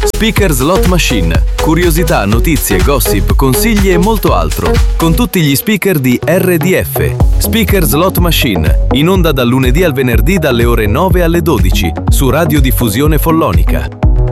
Speaker Slot Machine. Curiosità, notizie, gossip, consigli e molto altro. Con tutti gli speaker di RDF. Speaker Slot Machine. In onda dal lunedì al venerdì dalle ore 9 alle 12. Su Radiodiffusione Follonica.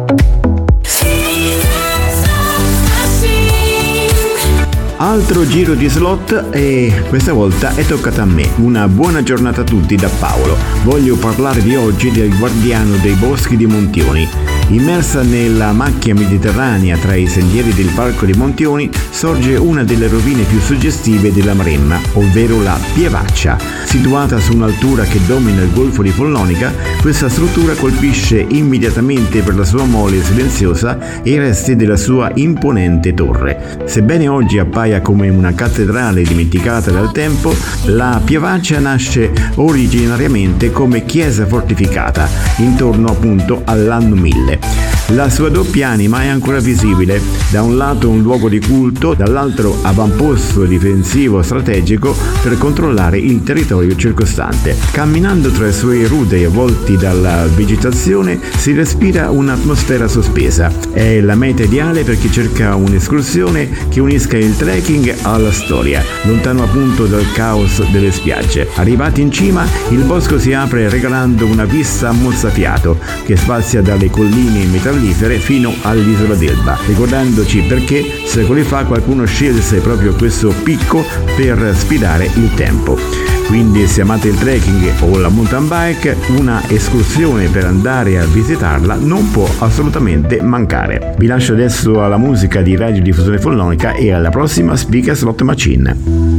Altro giro di slot e questa volta è toccata a me. Una buona giornata a tutti da Paolo. Voglio parlarvi oggi del guardiano dei boschi di Montioni. Immersa nella macchia mediterranea tra i sentieri del parco di Montioni sorge una delle rovine più suggestive della Maremma, ovvero la Pievaccia. Situata su un'altura che domina il golfo di Follonica, questa struttura colpisce immediatamente per la sua mole silenziosa e i resti della sua imponente torre. Sebbene oggi appaia come una cattedrale dimenticata dal tempo, la Pievaccia nasce originariamente come chiesa fortificata, intorno appunto all'anno 1000. La sua doppia anima è ancora visibile, da un lato un luogo di culto, dall'altro avamposto difensivo strategico per controllare il territorio circostante. Camminando tra i suoi ruderi avvolti dalla vegetazione si respira un'atmosfera sospesa. È la meta ideale per chi cerca un'escursione che unisca il trekking alla storia, lontano appunto dal caos delle spiagge. Arrivati in cima, il bosco si apre regalando una vista a mozzafiato che spazia dalle colline metallifere fino all'isola d'Elba, ricordandoci perché secoli fa qualcuno scelse proprio questo picco per sfidare il tempo. Quindi se amate il trekking o la mountain bike, una escursione per andare a visitarla non può assolutamente mancare. Vi lascio adesso alla musica di Radiodiffusione Follonica e alla prossima Speaker Slot Machine.